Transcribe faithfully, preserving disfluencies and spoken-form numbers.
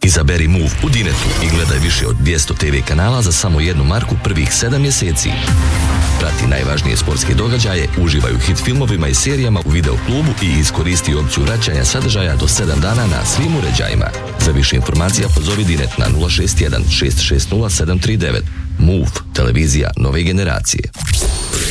Izaberi Move u Dinetu i gledaj više od dvjesto te ve kanala za samo jednu marku prvih sedam mjeseci. Prati najvažnije sportske događaje, uživaj u hit filmovima i serijama u video klubu i iskoristi opciju vraćanja sadržaja do sedam dana na svim uređajima. Za više informacija pozovi Dinet na nula šest jedan šest šest nula sedam tri devet. Move, televizija nove generacije.